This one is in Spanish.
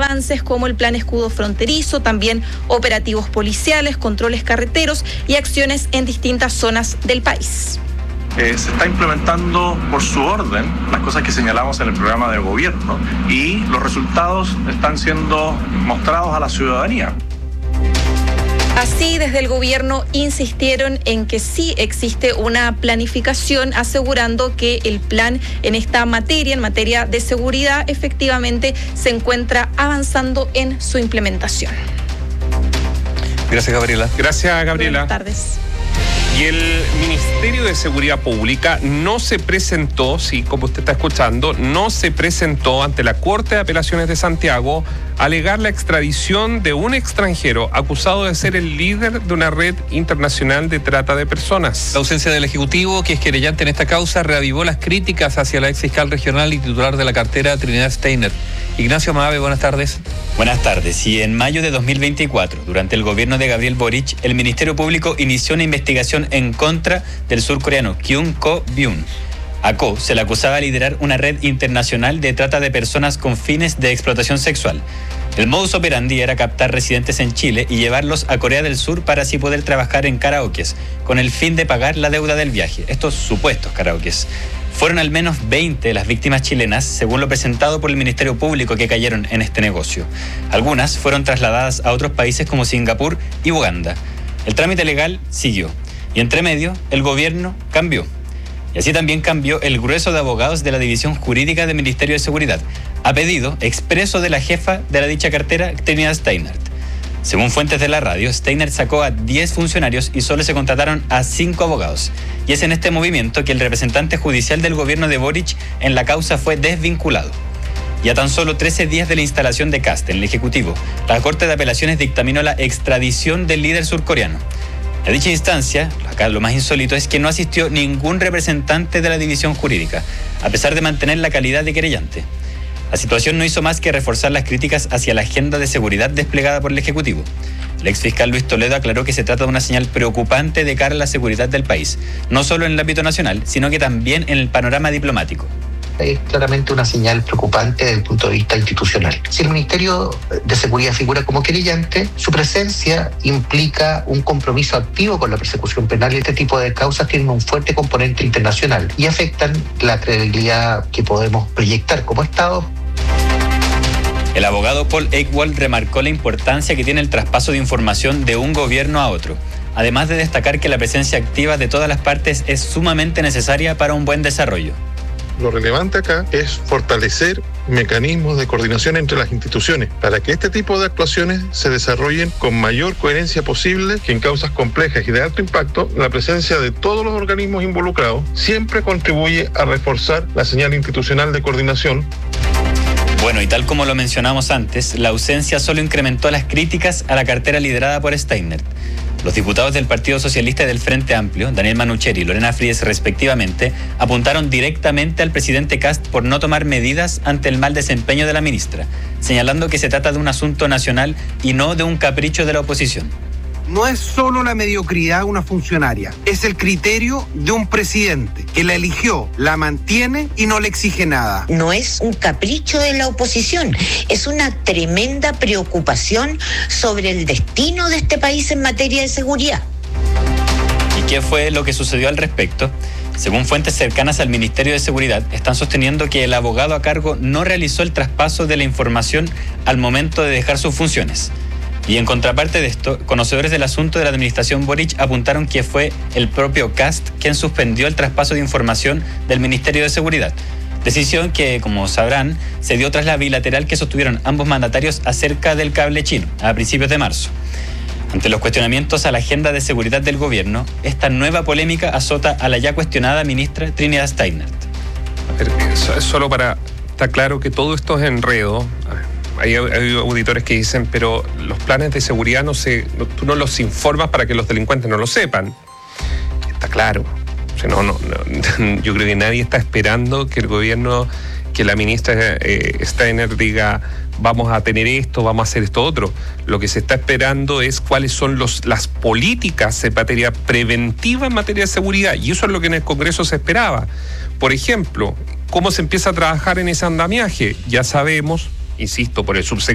avances como el Plan Escudo Fronterizo, también operativos policiales, controles carreteros y acciones en distintas zonas del país. Se está implementando por su orden las cosas que señalamos en el programa de gobierno y los resultados están siendo mostrados a la ciudadanía. Así, desde el gobierno insistieron en que sí existe una planificación, asegurando que el plan en esta materia, en materia de seguridad, efectivamente se encuentra avanzando en su implementación. Gracias, Gabriela. Gracias, Gabriela. Buenas tardes. Y el Ministerio de Seguridad Pública no se presentó, sí, como usted está escuchando, no se presentó ante la Corte de Apelaciones de Santiago a alegar la extradición de un extranjero acusado de ser el líder de una red internacional de trata de personas. La ausencia del Ejecutivo, que es querellante en esta causa, reavivó las críticas hacia la ex fiscal regional y titular de la cartera, Trinidad Steiner. Ignacio Maave, buenas tardes. Buenas tardes. Y en mayo de 2024, durante el gobierno de Gabriel Boric, el Ministerio Público inició una investigación en contra del surcoreano Kyung Ko-byun. A Ko se le acusaba de liderar una red internacional de trata de personas con fines de explotación sexual. El modus operandi era captar residentes en Chile y llevarlos a Corea del Sur para así poder trabajar en karaokes, con el fin de pagar la deuda del viaje. Estos supuestos karaokes. Fueron al menos 20 las víctimas chilenas, según lo presentado por el Ministerio Público, que cayeron en este negocio. Algunas fueron trasladadas a otros países como Singapur y Uganda. El trámite legal siguió. Y entre medio, el gobierno cambió. Y así también cambió el grueso de abogados de la División Jurídica del Ministerio de Seguridad, a pedido expreso de la jefa de la dicha cartera, Trinidad Steiner. Según fuentes de la radio, Steiner sacó a 10 funcionarios y solo se contrataron a 5 abogados. Y es en este movimiento que el representante judicial del gobierno de Boric en la causa fue desvinculado. Y a tan solo 13 días de la instalación de Kast en el Ejecutivo, la Corte de Apelaciones dictaminó la extradición del líder surcoreano. A dicha instancia, acá lo más insólito es que no asistió ningún representante de la división jurídica, a pesar de mantener la calidad de querellante. La situación no hizo más que reforzar las críticas hacia la agenda de seguridad desplegada por el Ejecutivo. El exfiscal Luis Toledo aclaró que se trata de una señal preocupante de cara a la seguridad del país, no solo en el ámbito nacional, sino que también en el panorama diplomático. Es claramente una señal preocupante desde el punto de vista institucional. Si el Ministerio de Seguridad figura como querellante, su presencia implica un compromiso activo con la persecución penal y este tipo de causas tienen un fuerte componente internacional y afectan la credibilidad que podemos proyectar como Estado. El abogado Paul Eichwald remarcó la importancia que tiene el traspaso de información de un gobierno a otro, además de destacar que la presencia activa de todas las partes es sumamente necesaria para un buen desarrollo. Lo relevante acá es fortalecer mecanismos de coordinación entre las instituciones para que este tipo de actuaciones se desarrollen con mayor coherencia posible, que en causas complejas y de alto impacto, la presencia de todos los organismos involucrados siempre contribuye a reforzar la señal institucional de coordinación. Bueno, y tal como lo mencionamos antes, la ausencia solo incrementó las críticas a la cartera liderada por Steiner. Los diputados del Partido Socialista y del Frente Amplio, Daniel Manucheri y Lorena Fríes respectivamente, apuntaron directamente al presidente Kast por no tomar medidas ante el mal desempeño de la ministra, señalando que se trata de un asunto nacional y no de un capricho de la oposición. No es solo la mediocridad de una funcionaria, es el criterio de un presidente que la eligió, la mantiene y no le exige nada. No es un capricho de la oposición, es una tremenda preocupación sobre el destino de este país en materia de seguridad. ¿Y qué fue lo que sucedió al respecto? Según fuentes cercanas al Ministerio de Seguridad, están sosteniendo que el abogado a cargo no realizó el traspaso de la información al momento de dejar sus funciones. Y en contraparte de esto, conocedores del asunto de la administración Boric apuntaron que fue el propio Kast quien suspendió el traspaso de información del Ministerio de Seguridad. Decisión que, como sabrán, se dio tras la bilateral que sostuvieron ambos mandatarios acerca del cable chino, a principios de marzo. Ante los cuestionamientos a la agenda de seguridad del gobierno, esta nueva polémica azota a la ya cuestionada ministra Trinidad Steiner. Solo para estar claro que todo esto es enredo. Hay auditores que dicen, pero los planes de seguridad tú no los informas para que los delincuentes no lo sepan. Está claro. O sea, yo creo que nadie está esperando que el gobierno, que la ministra Steiner diga, vamos a tener esto, vamos a hacer esto otro. Lo que se está esperando es cuáles son las políticas en materia preventiva en materia de seguridad. Y eso es lo que en el Congreso se esperaba. Por ejemplo, ¿cómo se empieza a trabajar en ese andamiaje? Ya sabemos, insisto, por el subsecretario